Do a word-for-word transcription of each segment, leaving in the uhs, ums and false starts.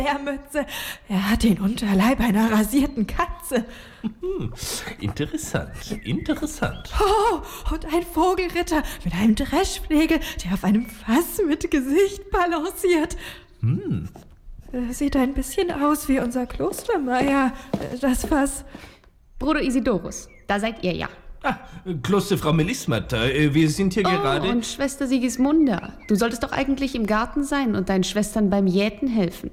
Bärmütze. Er hat den Unterleib einer rasierten Katze. Hm, interessant, interessant. Oh, und ein Vogelritter mit einem Dreschflegel, der auf einem Fass mit Gesicht balanciert. Hm. Sieht ein bisschen aus wie unser Klostermeier, das Fass. Bruder Isidorus, da seid ihr ja. Ah, Klosterfrau Melismata, wir sind hier oh, gerade... und Schwester Sigismunda. Du solltest doch eigentlich im Garten sein und deinen Schwestern beim Jäten helfen.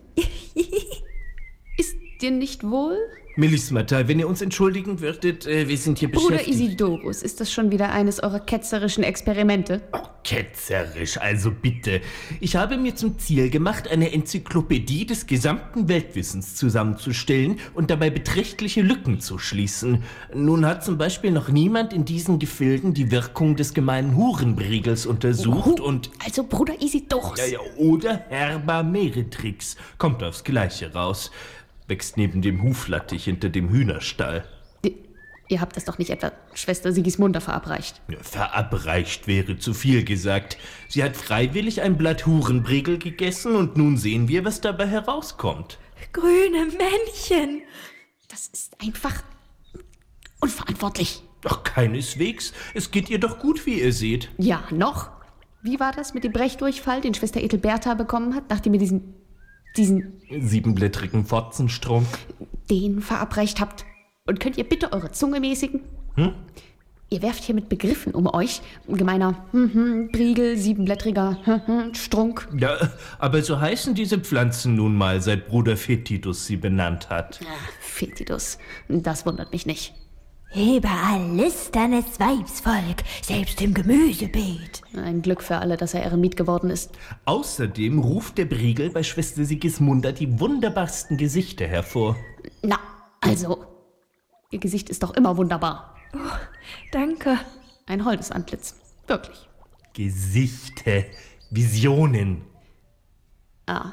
Ist dir nicht wohl? Melismata, wenn ihr uns entschuldigen würdet, äh, wir sind hier Bruder beschäftigt... Bruder Isidorus, ist das schon wieder eines eurer ketzerischen Experimente? Oh, ketzerisch, also bitte. Ich habe mir zum Ziel gemacht, eine Enzyklopädie des gesamten Weltwissens zusammenzustellen und dabei beträchtliche Lücken zu schließen. Nun hat zum Beispiel noch niemand in diesen Gefilden die Wirkung des gemeinen Hurenbriegels untersucht oh, und... Also Bruder Isidorus. Ja, ja, oder Herba Meretrix. Kommt aufs Gleiche raus. Wächst neben dem Huflattich hinter dem Hühnerstall. Ihr habt das doch nicht etwa Schwester Sigismunda verabreicht? Ja, verabreicht wäre zu viel gesagt. Sie hat freiwillig ein Blatt Hurenbriegel gegessen und nun sehen wir, was dabei herauskommt. Grüne Männchen. Das ist einfach unverantwortlich. Doch keineswegs. Es geht ihr doch gut, wie ihr seht. Ja, noch. Wie war das mit dem Brechdurchfall, den Schwester Ethelberta bekommen hat, nachdem ihr diesen... diesen... siebenblättrigen Fotzenstrunk. Den verabreicht habt. Und könnt ihr bitte eure Zunge mäßigen? Hm? Ihr werft hier mit Begriffen um euch. Gemeiner hm, hm, Briegel, siebenblättriger hm, hm, Strunk. Ja, aber so heißen diese Pflanzen nun mal, seit Bruder Fetidus sie benannt hat. Ach, Fetidus, das wundert mich nicht. Überall lüsternes Weibsvolk, selbst im Gemüsebeet. Ein Glück für alle, dass er Eremit geworden ist. Außerdem ruft der Briegel bei Schwester Sigismunda die wunderbarsten Gesichter hervor. Na, also, ihr Gesicht ist doch immer wunderbar. Oh, danke. Ein holdes Antlitz, wirklich. Gesichter, Visionen. Ah.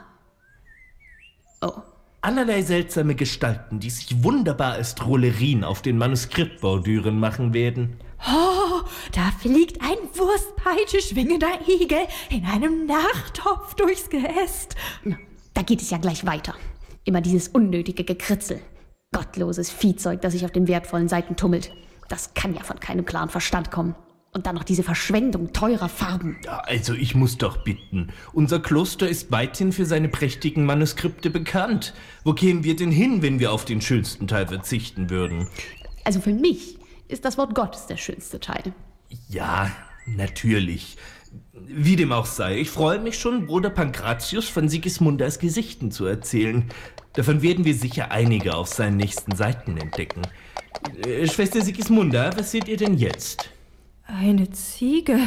Oh. Allerlei seltsame Gestalten, die sich wunderbar als Drollerien auf den Manuskriptbordüren machen werden. Oh, da fliegt ein Wurstpeitsche schwingender Igel in einem Nachtopf durchs Geäst. Da geht es ja gleich weiter. Immer dieses unnötige Gekritzel. Gottloses Viehzeug, das sich auf den wertvollen Seiten tummelt. Das kann ja von keinem klaren Verstand kommen. Und dann noch diese Verschwendung teurer Farben. Ja, also ich muss doch bitten. Unser Kloster ist weithin für seine prächtigen Manuskripte bekannt. Wo kämen wir denn hin, wenn wir auf den schönsten Teil verzichten würden? Also für mich ist das Wort Gottes der schönste Teil. Ja, natürlich. Wie dem auch sei, ich freue mich schon, Bruder Pankratius von Sigismundas Gesichten zu erzählen. Davon werden wir sicher einige auf seinen nächsten Seiten entdecken. Äh, Schwester Sigismunda, was seht ihr denn jetzt? Eine Ziege.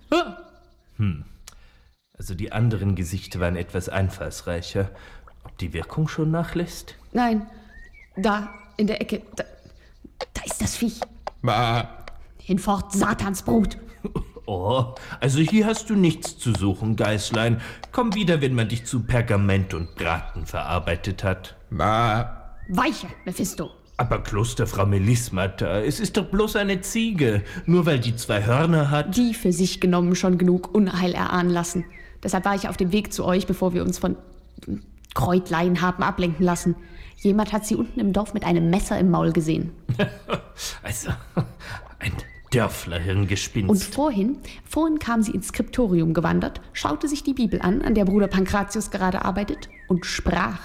Hm. Also die anderen Gesichter waren etwas einfallsreicher. Ob die Wirkung schon nachlässt? Nein, da in der Ecke, da, da ist das Viech. Bah. Hinfort Satansbrut. Oh, also hier hast du nichts zu suchen, Geißlein. Komm wieder, wenn man dich zu Pergament und Braten verarbeitet hat. Bah. Weiche, Mephisto. Aber Klosterfrau Melismata, es ist doch bloß eine Ziege. Nur weil die zwei Hörner hat. Die für sich genommen schon genug Unheil erahnen lassen. Deshalb war ich auf dem Weg zu euch, bevor wir uns von Kräutlein haben ablenken lassen. Jemand hat sie unten im Dorf mit einem Messer im Maul gesehen. Also, ein Dörflerhirngespinst. Und vorhin, vorhin kam sie ins Skriptorium gewandert, schaute sich die Bibel an, an der Bruder Pankratius gerade arbeitet, und sprach.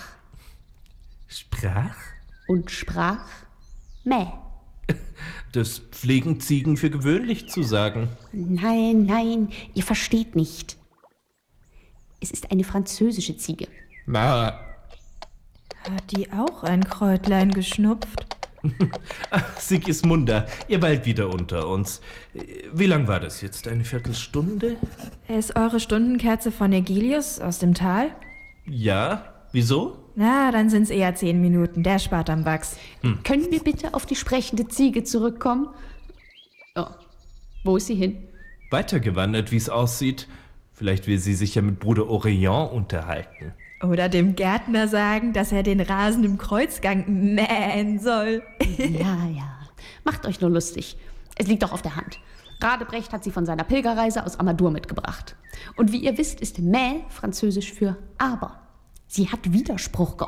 Sprach? Und sprach, Mäh. Das pflegen Ziegen für gewöhnlich zu sagen. Nein, nein, ihr versteht nicht. Es ist eine französische Ziege. Na. Hat die auch ein Kräutlein geschnupft? Ach, Sigismunda, ihr weilt wieder unter uns. Wie lang war das jetzt? Eine Viertelstunde? Ist eure Stundenkerze von Egilius aus dem Tal? Ja, wieso? Na, dann sind's eher zehn Minuten. Der spart am Wachs. Hm. Können wir bitte auf die sprechende Ziege zurückkommen? Oh, wo ist sie hin? Weitergewandert, wie es aussieht. Vielleicht will sie sich ja mit Bruder Orient unterhalten. Oder dem Gärtner sagen, dass er den Rasen im Kreuzgang mähen soll. Ja, ja. Macht euch nur lustig. Es liegt doch auf der Hand. Radebrecht hat sie von seiner Pilgerreise aus Amadur mitgebracht. Und wie ihr wisst, ist mäh französisch für aber. Sie hat Widerspruch geäußert.